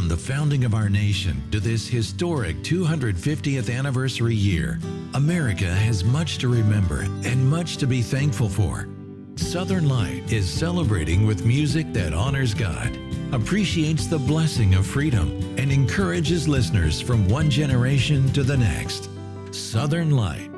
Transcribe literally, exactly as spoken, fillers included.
From the founding of our nation to this historic two hundred fiftieth anniversary year, America has much to remember and much to be thankful for. Southern Light is celebrating with music that honors God, appreciates the blessing of freedom, and encourages listeners from one generation to the next. Southern Light,